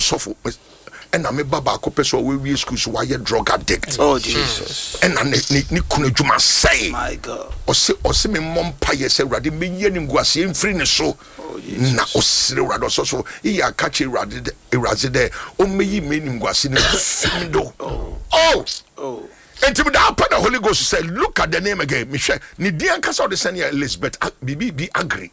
osofo and na me baba ko peso we school so why drug addict. Oh Jesus. And na ni kunu dwuma say. My God. Ose me mompa ye say Awurade me ye ni nguase mfiri ne so. Na osire Awurade so iya ka che Awurade de o meyi me ni nguase ne findo. Oh. And to the upper the Holy Ghost said, look at the name again. Michelle, ni di ankasa the senior Elizabeth. Bibi be agree.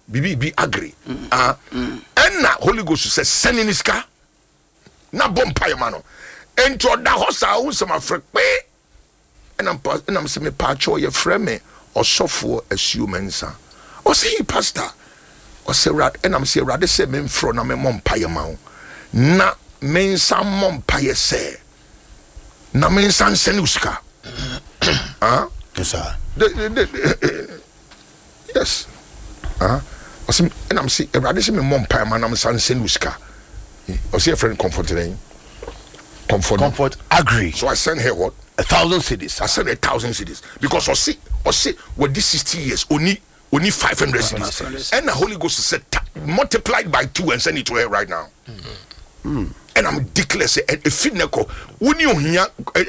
And na Holy Ghost said, send in his car. Na bompire mano. And to the hosa who some afraid. And I'm saying, Pacho, your friend me or so for assume sa. Or say pastor. Or say rat. And I'm saying rather say men from a mompire mount. Na men some mompire say. Na men san senuska. Yes, sir. Yes. And I'm saying, rather say me mompire man, I'm san senuska. I see a friend comforting. Comfort agree. So I send her what? 1,000 cities. I send 1,000 cities because I see with this 60 years only 500 cities. And the Holy Ghost said multiplied by 2 and send it to her right now. And I'm declaring a fineko uni ohia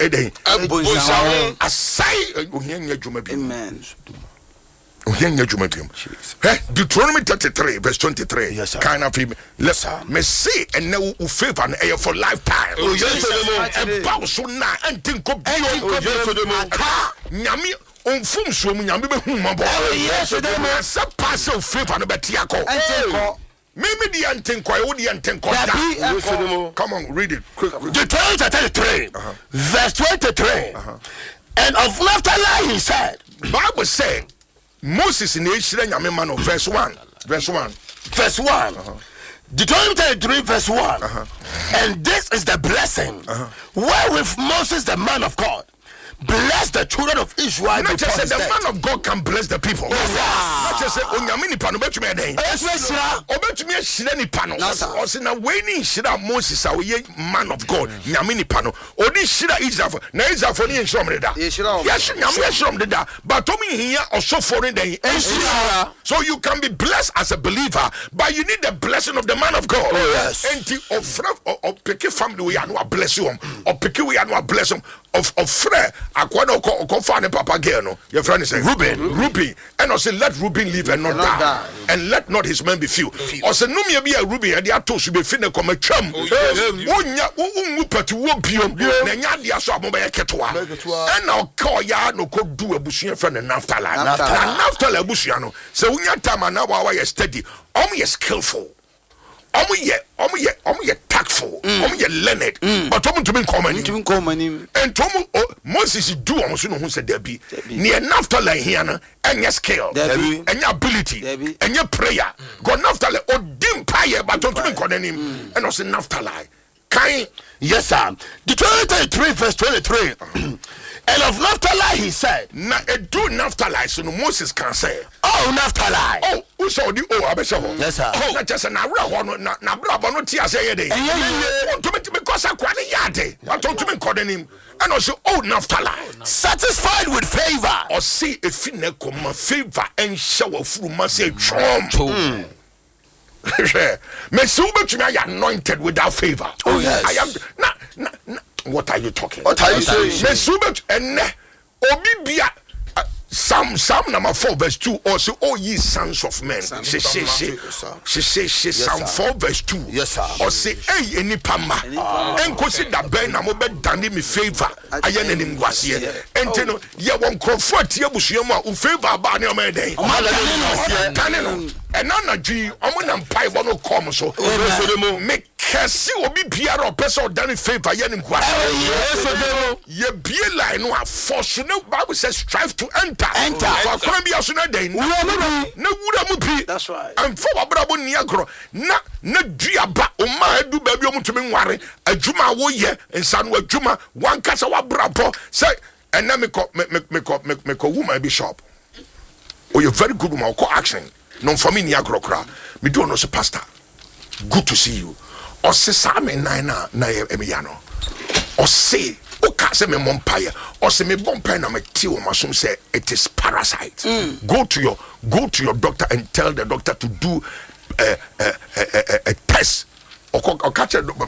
asai ohia nya dwuma bi. Amen. Ohia nya dwuma bi. Deuteronomy 33 verse 23. Yes, sir. Kind of let's me see and now favor and for lifetime. Oh yes, and bow so na and think of nyami onfum so mu nyami be hu mabo. Yes, sir. Pass of favor no betiako. Maybe the antenko. Come on, read it quick. Deuteronomy 33, verse 23. And of Naphtali he said, Bible said Moses in the verse 1. Verse 1. Deuteronomy 33, verse 1. And this is the blessing wherewith Moses, the man of God, bless the children of Israel. Not just say the man of God can bless the people. Not just say onyamini pano betumi eden. Obetumi ehire ni pano. O say na we ni hira Moses a we man of God. Nyamini pano. Odi hira Israel. Na Israel for ni enhiro mreda. Yes, nyamini enhiro mreda. But omi hiya osofo ni den. So you can be blessed as a believer, but you need the blessing of the man of God. Enti of pick family we are no bless you. Or pick we are no bless him. Of friend akwado ko find papa girl no your friend is Ruben and I say let Ruben live and not die and let not his men be few or say no me be a Ruben and they are told to be finna come twam wonya unmu patu wo biom na nya dia so aboba yeketoa and now call ya no ko do abusua friend and Naphtali abusua no say wonya time na wa you steady you skillful omo ye tactful omo ye learned but omo to be common and to Moses do omo so no hu said there be near Naphtali here na enya skill enya ability enya prayer god Naphtali odim prayer but to be common and also Naphtali kind. Yes, sir. Deuteronomy 33 verse 23. And of Naphtali he said, na do Naphtali so no Moses can say, oh Naphtali. Oh, who saw the abesha. Yes, sir. Oh, not just na bra ho na bra bo no tia say ye dey. To me because akwani yade. What to me call him. And also oh Naphtali, satisfied with favor. Or see a finna come favor and shower through my say chom. Me anointed without favor. Oh yes. I am what are you talking? What are you saying? And Obibia Psalm number 4 verse 2 also oh ye sons of men. She Psalm 4 verse 2. Yes sir. Or say hey any pama. And consider ben na mo be dani me favor. Aye na nim gwase. Enti no ye won comfort ye busuam a u favor ba na o me den. And na dwi omo na mpai bo no come so. Me kesi obi biara opese dani favor ye nim gwase. Ye bie line no a force no Bible says strive to enter. For kwan bi aso na den. Na wura mu pi. That's right. And for abrabo ni agro na duaba o ma edu ba bi o mutumi nware adwuma wo ye nsa no adwuma wan kasa wa brabo say and na me ko woman be shop. Oh, you're very good woman. Call action. No for me ni agro kra. Me do no so pastor. Good to see you. O se sa me na emiyano. O se o ka se me mompire. O se me bompire na me ti o masom say it is parasite. Go to your doctor and tell the doctor to do a test. Or catch